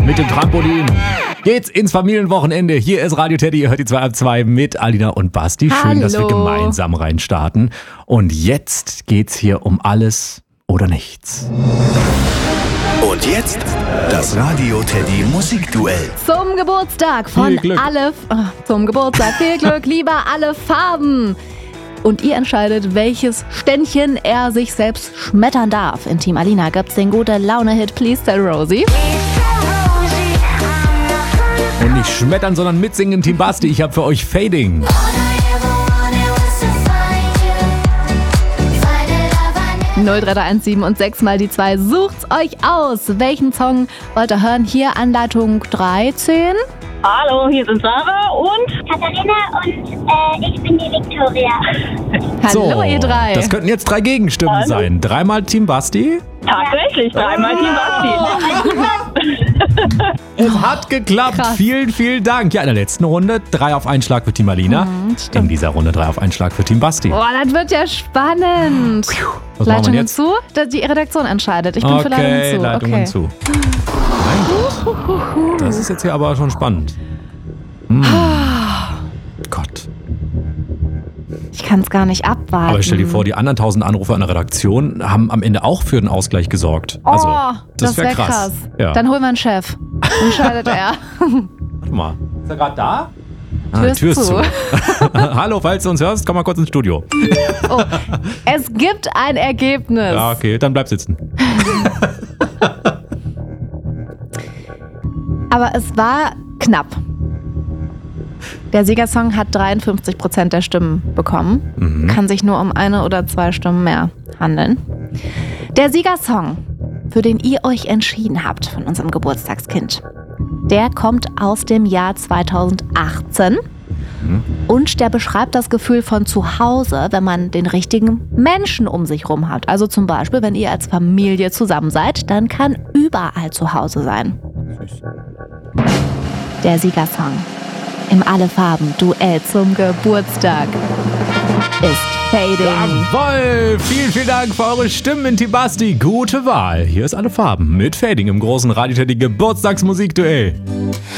mit dem Trampolin geht's ins Familienwochenende. Hier ist Radio Teddy, ihr hört die 2 ab 2 mit Alina und Basti. Schön, Hallo. dass wir gemeinsam reinstarten. Und jetzt geht's hier um alles oder nichts. Und jetzt das Radio Teddy Musikduell. Zum Geburtstag von Viel Glück. Zum Geburtstag viel Glück, lieber alle Farben. Und ihr entscheidet, welches Ständchen er sich selbst schmettern darf. In Team Alina gibt's den Gute-Laune-Hit Please Tell Rosie. Und nicht schmettern, sondern mitsingen, Team Basti. Ich habe für euch Fading. 0317 und 6 mal die 2. Sucht's euch aus. Welchen Song wollt ihr hören? Hier Anleitung 13. Hallo, hier sind Sarah und Katharina und ich bin die Viktoria. Hallo ihr drei. Das könnten jetzt 3 Gegenstimmen Hallo. sein. 3-mal Team Basti. tatsächlich dreimal Team Basti. Es hat geklappt. Krass. Vielen, vielen Dank. Ja, in der letzten Runde 3 auf einen Schlag für Team Alina. stimmt. In dieser Runde 3 auf einen Schlag für Team Basti. Boah, das wird ja spannend. Was machen wir Leitungen jetzt? zu? Die Redaktion entscheidet. Ich bin für Leitungen zu. Leitungen zu. Mein Gott. Das ist jetzt hier aber schon spannend. Gott. Ich kann es gar nicht abwarten. Aber stell dir vor, die anderen 1000 Anrufe an der Redaktion haben am Ende auch für den Ausgleich gesorgt. Also, das wäre krass. Ja. Dann holen wir einen Chef. Entscheidet er. Warte mal. Ist er gerade da? Tür ist zu. Hallo, falls du uns hörst, komm mal kurz ins Studio. Oh, es gibt ein Ergebnis. Ja, okay, dann bleib sitzen. Aber es war knapp. Der Siegersong hat 53% der Stimmen bekommen. Kann sich nur um 1 oder 2 Stimmen mehr handeln. Der Siegersong, für den ihr euch entschieden habt von unserem Geburtstagskind, der kommt aus dem Jahr 2018. Und der beschreibt das Gefühl von zu Hause, wenn man den richtigen Menschen um sich rum hat. Also zum Beispiel, wenn ihr als Familie zusammen seid, dann kann überall zu Hause sein. Der Siegersong im Alle Farben Duell zum Geburtstag ist Fading. Jawohl! Vielen, vielen Dank für eure Stimmen, Team Basti. Gute Wahl. Hier ist Alle Farben mit Fading im großen Radio Teddy Geburtstagsmusikduell.